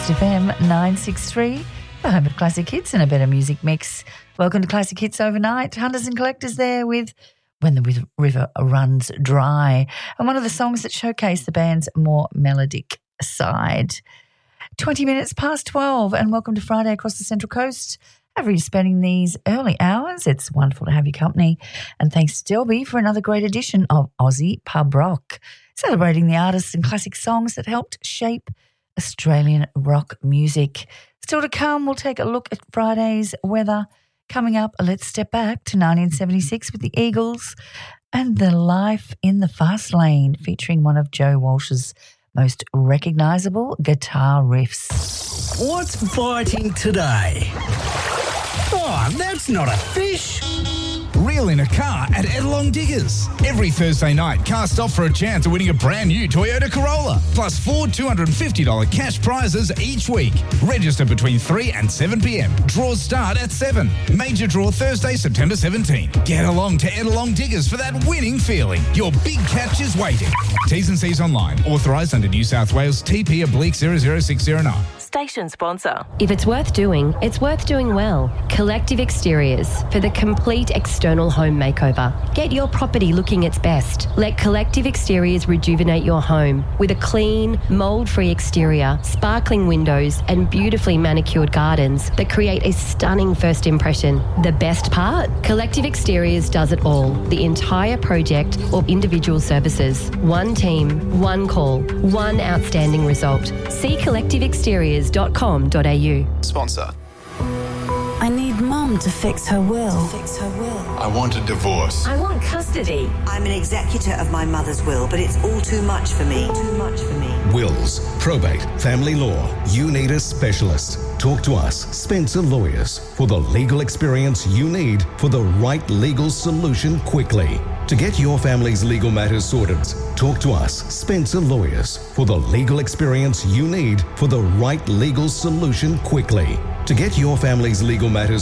Fast FM 963, the home of classic hits and a better music mix. Welcome to Classic Hits Overnight. Hunters and Collectors there with When the River Runs Dry, and one of the songs that showcase the band's more melodic side. 20 minutes past 12, and welcome to Friday across the Central Coast. However you're spending these early hours, it's wonderful to have your company. And thanks to Delby for another great edition of Aussie Pub Rock, celebrating the artists and classic songs that helped shape Australian rock music. Still to come, we'll take a look at Friday's weather. Coming up, let's step back to 1976 with the Eagles and The Life in the Fast Lane, featuring one of Joe Walsh's most recognisable guitar riffs. What's biting today? Oh, that's not a fish. Reel in a car at Edelong Diggers. Every Thursday night, cast off for a chance of winning a brand new Toyota Corolla, plus 4 $250 cash prizes each week. Register between 3 and 7 p.m. Draws start at 7. Major draw Thursday, September 17. Get along to Edelong Diggers for that winning feeling. Your big catch is waiting. T's and C's online. Authorised under New South Wales TP/00609. Station sponsor. If it's worth doing well. Collective Exteriors for the complete external home makeover. Get your property looking its best. Let Collective Exteriors rejuvenate your home with a clean, mould-free exterior, sparkling windows and beautifully manicured gardens that create a stunning first impression. The best part? Collective Exteriors does it all. The entire project or individual services. One team, one call, one outstanding result. See collectiveexteriors.com.au. Sponsor. I need Mum to fix her will. I want a divorce. I want custody. I'm an executor of my mother's will, but it's all too much for me. Wills, probate, family law. You need a specialist. Talk to us, Spencer Lawyers, for the legal experience you need for the right legal solution quickly. To get your family's legal matters sorted, talk to us, Spencer Lawyers, for the legal experience you need for the right legal solution quickly. To get your family's legal matters